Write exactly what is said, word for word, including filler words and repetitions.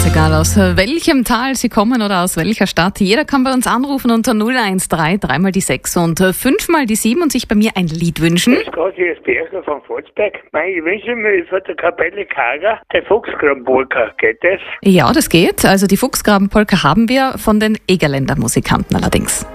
Ganz egal, aus welchem Tal Sie kommen oder aus welcher Stadt. Jeder kann bei uns anrufen unter null eins drei, dreimal die sechs und fünfmal die sieben und sich bei mir ein Lied wünschen. Das geht hier ist Berger von Volzberg. Mei, ich wünsche mir von der Kapelle Kager der Fuchsgrabenpolka. Geht das? Ja, das geht. Also die Fuchsgrabenpolka haben wir von den Egerländer Musikanten allerdings.